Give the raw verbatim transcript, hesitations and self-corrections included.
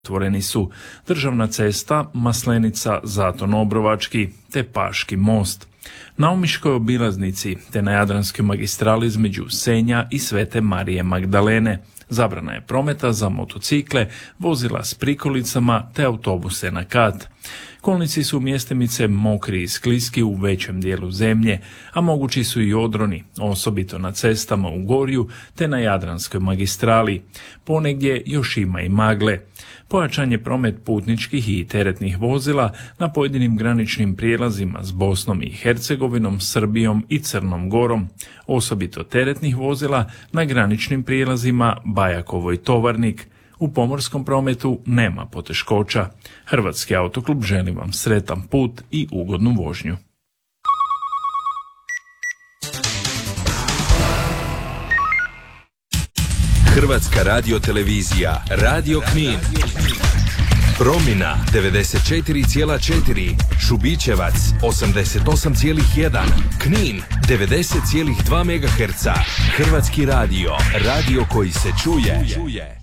Otvoreni su državna cesta Maslenica-Zaton-Obrovački te Paški most. Na Omiškoj obilaznici te na Jadranskoj magistrali između Senja i Svete Marije Magdalene zabrana je prometa za motocikle, vozila s prikolicama te autobuse na kat. Kolnici su mjestimice mokri i skliski u većem dijelu zemlje, a mogući su i odroni, osobito na cestama u Gorju te na Jadranskoj magistrali. Ponegdje još ima i magle. Pojačan je promet putničkih i teretnih vozila na pojedinim graničnim prijelazima s Bosnom i Hercegovinom, Srbijom i Crnom Gorom, osobito teretnih vozila na graničnim prijelazima Bajakovo i Tovarnik. U pomorskom prometu nema poteškoća. Hrvatski autoklub želi vam sretan put i ugodnu vožnju. Hrvatska radiotelevizija, Radio Knin. Promina devedeset četiri zarez četiri, Šubićevac osamdeset osam zarez jedan, Knin devedeset zarez dva megaherca. Hrvatski radio, radio koji se čuje.